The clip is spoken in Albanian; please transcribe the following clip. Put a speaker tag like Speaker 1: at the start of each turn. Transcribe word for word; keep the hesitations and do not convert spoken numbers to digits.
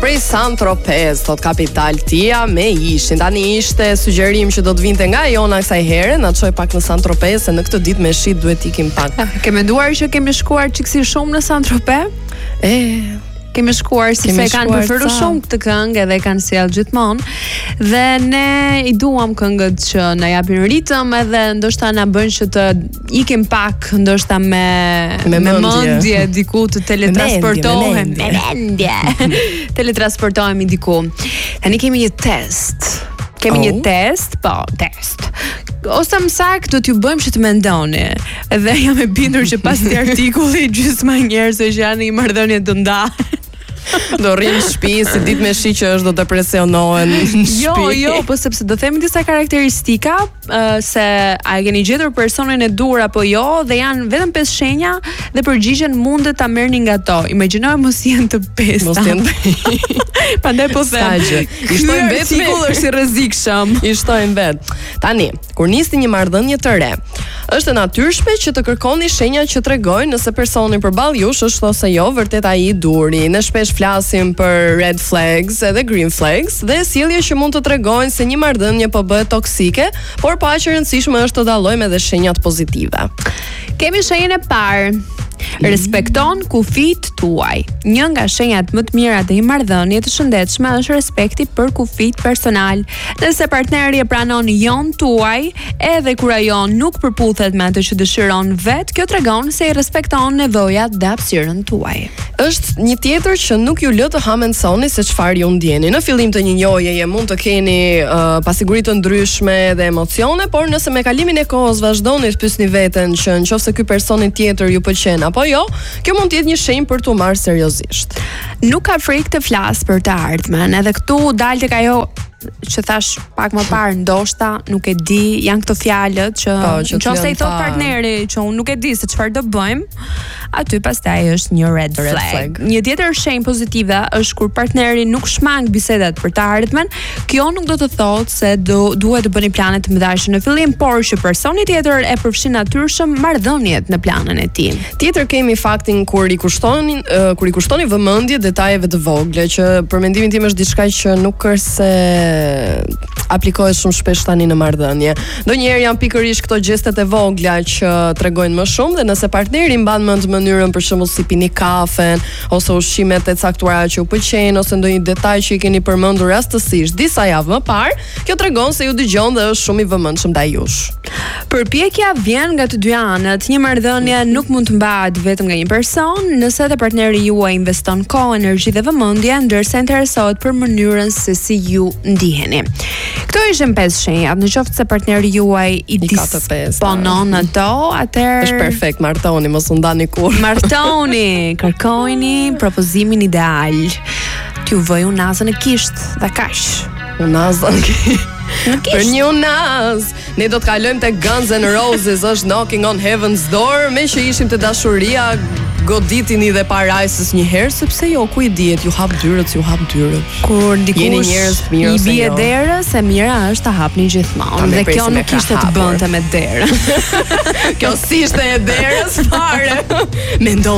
Speaker 1: prej Saint-Tropez, thot kapital tia me ishin. Tani ishte sugjerim që do të vinte nga jona kësaj here, na çoj pak në Saint-Tropez, se në këtë ditë me shit duhet ikim pak.
Speaker 2: Ke menduar që kemi shkuar çiksi shumë në Saint-Tropez?
Speaker 1: E
Speaker 2: Kemi shkuar sepse kanë preferuar shumë këtë këngë edhe kanë sjell gjithmonë. Dhe ne i duam këngët që na japin ritëm edhe ndoshta na bëjnë që të ikim pak ndoshta me
Speaker 1: me
Speaker 2: mendje diku të teletransportohem, me mendje. Teletransportohemi diku. Tani kemi një test. Kemi oh. një test, po, test. Ose më saktë do t'ju bëjmë që të mendoni. Edhe jam e bindur që pas këtij artikulli gjysma e njerëzve që janë në marrëdhënie do ndahen.
Speaker 1: Do rrinë në shtëpi, si ditë me shi që është do depresionohen në shtëpi.
Speaker 2: Jo, jo, po sepse do themi disa karakteristika uh, se a e keni gjetur personin e dur apo jo, dhe janë vetëm pesë shenja dhe përgjigjen mundet ta merrni nga to. Imagjinoj mos jenë të pesta.
Speaker 1: Mos jenë.
Speaker 2: Pandaj po them.
Speaker 1: I shtojmë vetë me
Speaker 2: është i rrezikshëm.
Speaker 1: I shtojmë vetë. Tani, kur nisni një marrëdhënie të re, është e natyrshme që të kërkoni shenja që tregojnë nëse personi përballë jush është ose jo vërtet ai i duri. Ne shpesh flasim për red flags edhe green flags dhe sjellje që mund të tregojnë se një marrëdhënie po bëhet toksike, por pa që rëndësishme është të dallojmë edhe shenjat pozitive.
Speaker 2: Kemi shenjën e parë. Respekton kufijt tuaj. Një nga shenjat më të mira të një marrëdhënie të shëndetshme është respekti për kufijt personal. Nëse partneri e pranon jon tuaj, edhe kur ajo nuk përputhet me atë që dëshiron vet, kjo tregon se i respekton nevojat dhe hapësirën tuaj.
Speaker 1: Është një tjetër që nuk ju lë të hamendësoni se çfarë ju ndjeni. Në fillim të një njohjeje mund të keni uh, pasiguri të ndryshme dhe emocione, por nëse me kalimin e kohës vazhdoni të pyesni veten që nëse ky person tjetër ju pëlqen apo jo, kjo mund të jetë një shenjë për t'u marrë seriozisht.
Speaker 2: Nuk ka frikë të flas për të ardhmen, edhe këtu dal tek ajo që thash pak më parë, ndoshta nuk e di, janë këto fjalët që nëse i thot partneri që unë nuk e di se çfarë do bëjmë, aty pastaj është një red, red flag. flag. Një tjetër shenjë pozitive është kur partneri nuk shmang bisedat për të ardhmen. Kjo nuk do të thotë se do duhet të bëni plane të mëdha në fillim, por që personi tjetër e përfshin natyrshëm marrëdhëniet në planën e tij.
Speaker 1: Tjetër kemi faktin kur i kushtoni uh, kur i kushtoni vëmendje detajeve të vogla, që për mendimin tim është diçka që nuk është se aplikohet shumë shpesh tani në marrëdhënie. Ndonjëherë janë pikërisht këto gjestet e vogla që tregojnë më shumë, dhe nëse partneri mban mend mënyrën për shembull si pini kafen ose ushqimet e caktuara që u pëlqejnë ose ndonjë detaj që i keni përmendur rastësisht disa javë më parë, kjo tregon se ju dëgjon dhe është shumë i vëmendshëm ndaj jush.
Speaker 2: Përpjekja vjen nga të dy anët. Një marrëdhënie nuk mund të mbahet vetëm nga një person, nëse edhe partneri juaj investon kohë, energji dhe vëmendje, ndërsa interesohet për mënyrën se si ju ndiheni. Këto ishin pesë shenjat. Në qoftë se partneri juaj i disponon ato, atëherë
Speaker 1: është perfekt, martoni, mos u ndani kurrë.
Speaker 2: Martoni, kërkojini propozimin ideal. T'ju vëj unazën e kisht dhe kaq.
Speaker 1: Unazën për një unaz. Ne do të kalojmë te Guns N' Roses, është Knocking on Heaven's Door, me që ishim te dashuria, goditini dhe parajsës një herë, sepse jo, ku i dihet, ju hap dyrët, ju hap dyrët.
Speaker 2: Kur dikush
Speaker 1: mirë,
Speaker 2: i bie derës, e mira është ta hapni gjithmonë. Dhe kjo nuk ishte të bënte me derën.
Speaker 1: Kjo si ishte e derës fare. Mendo